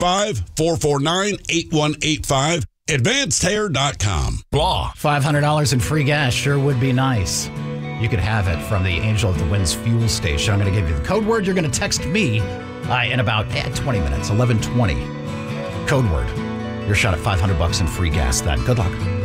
855-449-8185. AdvancedHair.com. Blah. $500 in free gas sure would be nice. You could have it from the Angel of the Winds fuel station. I'm going to give you the code word. You're going to text me in about 20 minutes, 11:20. Code word. Your shot at $500 in free gas then. Good luck.